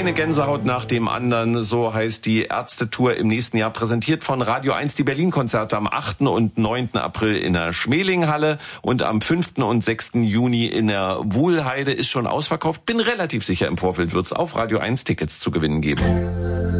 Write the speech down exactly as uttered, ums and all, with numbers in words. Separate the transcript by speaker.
Speaker 1: Eine Gänsehaut nach dem anderen, so heißt die Ärzte-Tour im nächsten Jahr, präsentiert von Radio eins. Die Berlin-Konzerte am achten und neunten April in der Schmelinghalle und am fünften und sechsten Juni in der Wuhlheide ist schon ausverkauft. Bin relativ sicher, im Vorfeld wird es auf Radio eins Tickets zu gewinnen geben.